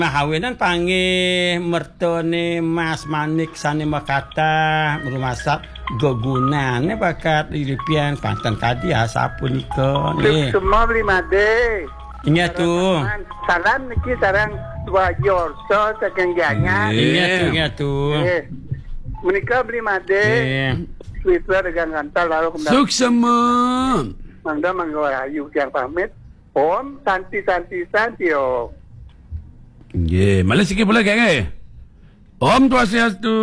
Mahawinan panggih mertone Mas Manik sane makata rumasak gogunane bakat iripian pantan kadi sapunika nggih. Semua beli made. Iya tuh. Salam niki sarang tua Jorso saking janya. Iya tuh. Menika beli made. Twitter dengan kantal lalu kemudian. Suksema. Mangga manggawayu yang pamit. Om santi o. Nggih, malah sikit pula kek. Om Swastiastu.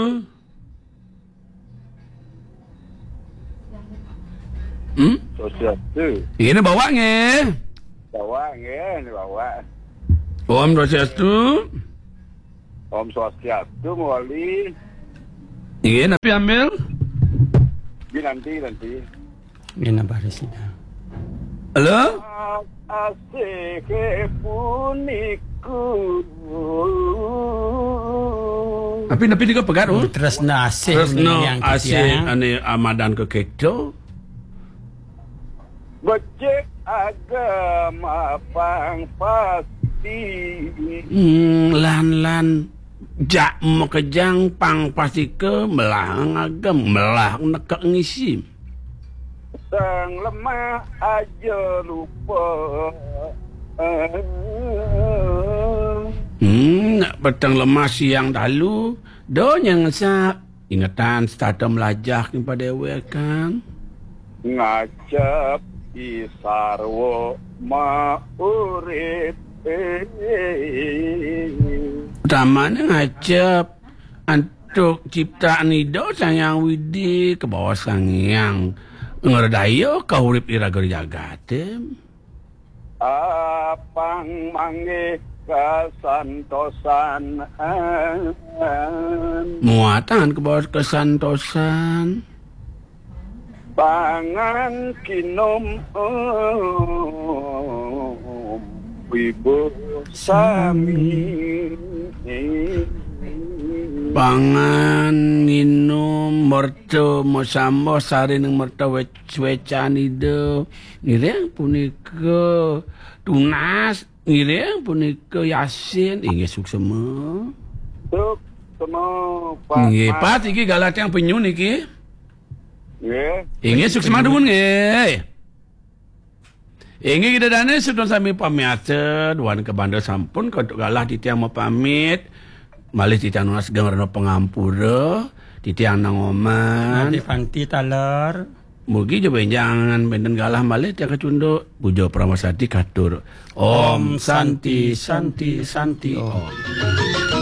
Swastiastu. Ini bawa nge. Bawa nge, ini bawa. Om Swastiastu. Om Swastiastu mewali. Ini napi ambil. Nanti. Ini barisnya. Halo? Asik puniku. Tapi dia pegat oh. Terus nasi yang asih ane amadan ke kekdo. Becek agama pang pasti. Lan jak mo kejang pang pasti ke melang agam melah nekak ngisi. Sang lemah aja lupa. Nak petang lemah siang dalu, do yang sak ingatan starta melajah kepada dewe kan. Ngajak isarwo maurit. Utamanya ngajak antuk ciptaan ido sayang widi ke bawah sangyang. Ngerdayo kahurip iraga jagatem. Apang mangge kesantosan. Muatan ke bawah kesantosan. Pangan kinom wibu sami. Pangan minum merto mosambo sari nang merto wecan ide ngireng punika tunas ngireng punika yasin inggih suksema nggih pat iki galat yang penyu niki nggih inggih suksema dumun nggih inggih kita dane sedon sami pamit duan ke bandar sampun kodok galah ditiang mau pamit malih titiang nunas gengerno pengampura, titiang nangoman. Nanti panti taler. Mugi jo benjangan benten galah malih tiang kecunduk. Pujo Pramasati katur. Om Santi Santi Santi Om.